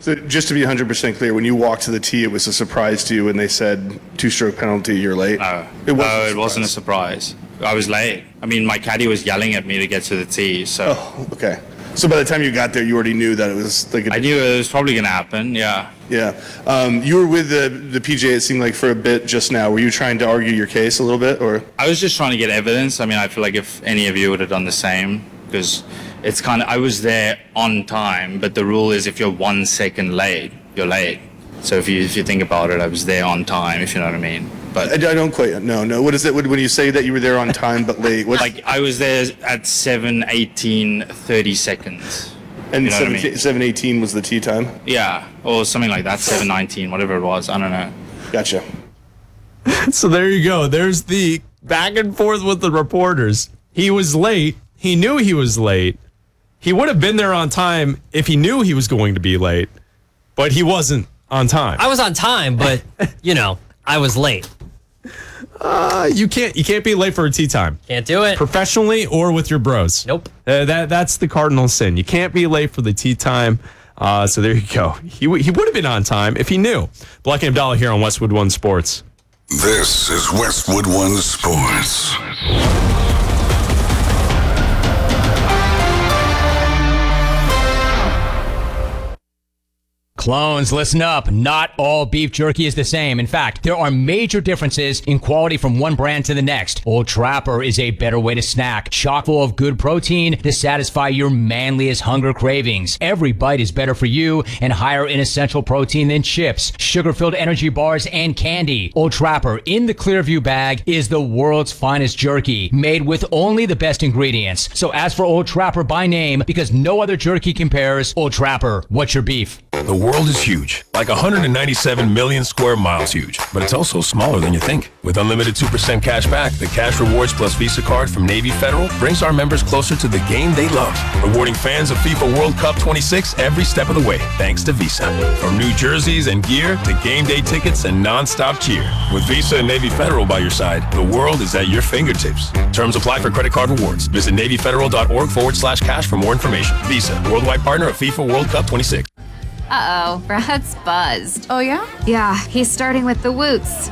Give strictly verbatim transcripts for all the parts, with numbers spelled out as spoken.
So just to be one hundred percent clear, when you walked to the tee, it was a surprise to you when they said two-stroke penalty, you're late? No, it wasn't, no, a it wasn't a surprise. I was late. I mean, my caddy was yelling at me to get to the tee, so... Oh, okay. So by the time you got there, you already knew that it was like a... I knew it was probably going to happen, yeah. Yeah. Um, you were with the, the P G A, it seemed like, for a bit just now. Were you trying to argue your case a little bit, or...? I was just trying to get evidence. I mean, I feel like if any of you would have done the same, because it's kind of... I was there on time, but the rule is if you're one second late, you're late. So if you if you think about it, I was there on time, if you know what I mean. But I, I don't quite... No, no. What is it when you say that you were there on time but late? What? Like, I was there at seven eighteen, thirty seconds. And you know seven, what I mean? seven eighteen was the tee time? Yeah, or something like that, seven nineteen, whatever it was. I don't know. Gotcha. So there you go. There's the back and forth with the reporters. He was late. He knew he was late. He would have been there on time if he knew he was going to be late, but he wasn't on time. I was on time, but, you know, I was late. Uh, you can't you can't be late for a tee time. Can't do it. Professionally or with your bros. Nope. Uh, that That's the cardinal sin. You can't be late for the tee time. Uh, so there you go. He, w- he would have been on time if he knew. Black and Abdallah here on Westwood One Sports. This is Westwood One Sports. Clones, listen up. Not all beef jerky is the same. In fact, there are major differences in quality from one brand to the next. Old Trapper is a better way to snack, chock full of good protein to satisfy your manliest hunger cravings. Every bite is better for you and higher in essential protein than chips, sugar-filled energy bars, and candy. Old Trapper in the Clearview bag is the world's finest jerky, made with only the best ingredients. So ask for Old Trapper by name because no other jerky compares. Old Trapper, what's your beef? The world is huge, like one hundred ninety-seven million square miles huge, but it's also smaller than you think. With unlimited two percent cash back, the Cash Rewards Plus Visa card from Navy Federal brings our members closer to the game they love, rewarding fans of FIFA World Cup twenty-six every step of the way, thanks to Visa. From new jerseys and gear to game day tickets and non-stop cheer. With Visa and Navy Federal by your side, the world is at your fingertips. Terms apply for credit card rewards. Visit NavyFederal.org forward slash cash for more information. Visa, worldwide partner of FIFA World Cup twenty-six. Uh-oh, Brad's buzzed. Oh, yeah? Yeah, he's starting with the woots.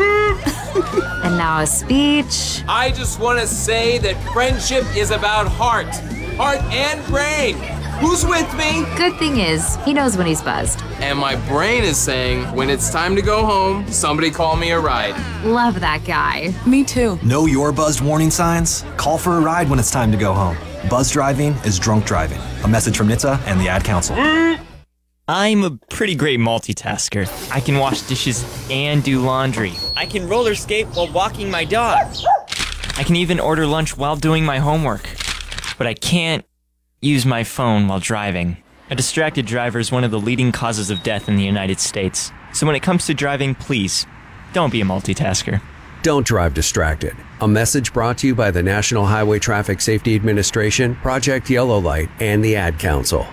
And now a speech. I just want to say that friendship is about heart. Heart and brain. Who's with me? Good thing is, he knows when he's buzzed. And my brain is saying, when it's time to go home, somebody call me a ride. Love that guy. Me too. Know your buzzed warning signs? Call for a ride when it's time to go home. Buzz driving is drunk driving. A message from N H T S A and the Ad Council. I'm a pretty great multitasker. I can wash dishes and do laundry. I can roller skate while walking my dog. I can even order lunch while doing my homework. But I can't use my phone while driving. A distracted driver is one of the leading causes of death in the United States. So when it comes to driving, please, don't be a multitasker. Don't drive distracted. A message brought to you by the National Highway Traffic Safety Administration, Project Yellow Light, and the Ad Council.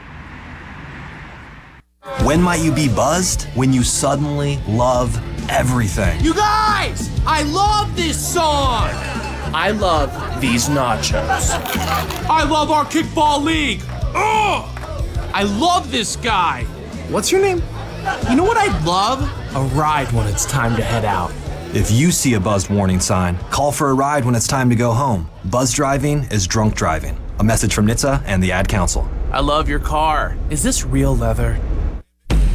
When might you be buzzed? When you suddenly love everything. You guys, I love this song. I love these nachos. I love our kickball league. Ugh! I love this guy. What's your name? You know what I'd love? A ride when it's time to head out. If you see a buzzed warning sign, call for a ride when it's time to go home. Buzz driving is drunk driving. A message from N H T S A and the Ad Council. I love your car. Is this real leather?